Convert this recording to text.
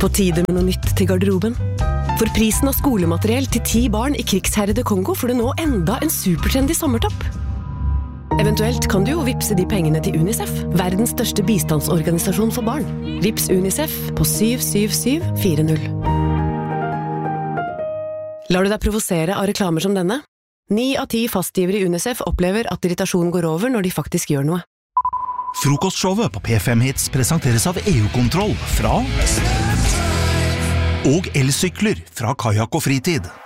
På tide med noe nytt til garderoben. For prisen av skolemateriell til 10 barn i krigsherrede Kongo får du nå enda en supertrendy sommertopp. Eventuelt kan du jo vipse de pengene til UNICEF, verdens største bistandsorganisasjon for barn. Vips UNICEF på 77740. Lar du deg provosere av reklamer som denne? 9 av 10 fastgivere i UNICEF opplever at irritasjonen går over når de faktisk gjør noe. Frokostshowet på P5 Hits presenteres av EU-kontroll fra og elsykler fra Kajak og Fritid.